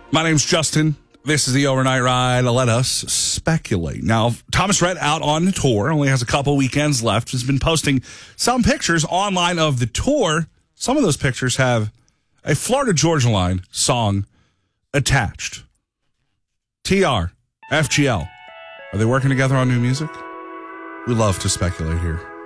My name's Justin. This is the Overnight Ride. Let us speculate. Now, Thomas Rhett out on the tour, only has a couple weekends left, has been posting some pictures online of the tour. Some of those pictures have a Florida Georgia Line song attached. TR, FGL. Are they working together on new music? We love to speculate here.